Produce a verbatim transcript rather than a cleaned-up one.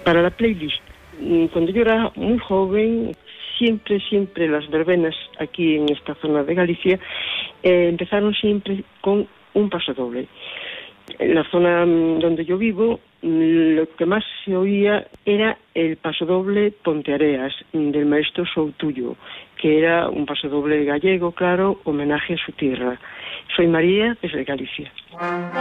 para la playlist. Cuando yo era muy joven, siempre, siempre las verbenas aquí en esta zona de Galicia eh, empezaron siempre con un pasodoble. En la zona donde yo vivo, lo que más se oía era el pasodoble Ponteareas, del maestro Soutullo, que era un pasodoble gallego, claro, homenaje a su tierra. Soy María, desde Galicia.